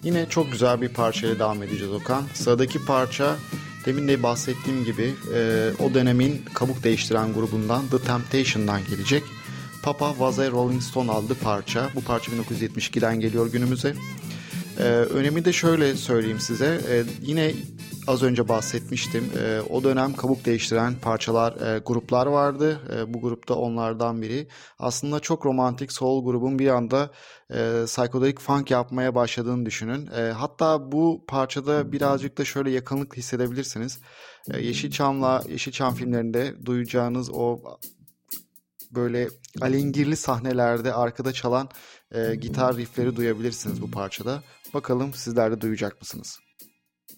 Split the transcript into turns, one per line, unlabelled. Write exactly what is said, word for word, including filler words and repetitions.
Yine çok güzel bir parçayla devam edeceğiz Okan. Sıradaki parça demin de bahsettiğim gibi e, o dönemin kabuk değiştiren grubundan The Temptation'dan gelecek. Papa Was a Rolling Stone adlı parça. Bu parça bin dokuz yüz yetmiş ikiden geliyor günümüze. Ee, önemi de şöyle söyleyeyim size. Ee, yine az önce bahsetmiştim. Ee, o dönem kabuk değiştiren parçalar, e, gruplar vardı. E, bu grupta onlardan biri. Aslında çok romantik soul grubun bir anda e, psychedelic funk yapmaya başladığını düşünün. E, hatta bu parçada birazcık da şöyle yakınlık hissedebilirsiniz. E, Yeşilçam'la Yeşilçam filmlerinde duyacağınız o böyle alengirli sahnelerde arkada çalan e, gitar riffleri duyabilirsiniz bu parçada. Bakalım sizler de duyacak mısınız?